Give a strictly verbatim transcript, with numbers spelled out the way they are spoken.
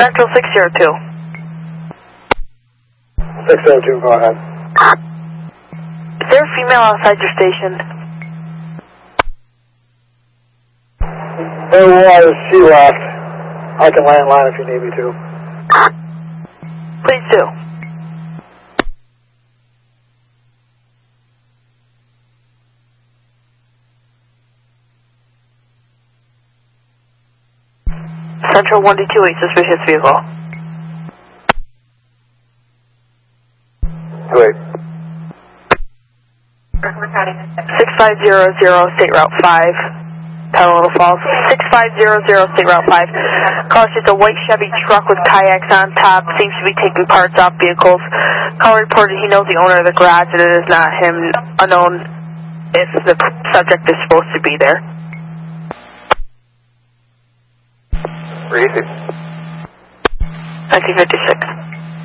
Central six zero two. six zero two, go ahead. Is there a female outside your station? There was, she left. I can landline if you need me to. Please do. Central one two two eight, suspicious vehicle. Wait. six five zero zero, State Route five, Petaluma Falls. six five zero zero, State Route five. Caller sees a white Chevy truck with kayaks on top. Seems to be taking parts off vehicles. Caller reported he knows the owner of the garage and it is not him. Unknown if the subject is supposed to be there. Easy. nineteen fifty-six.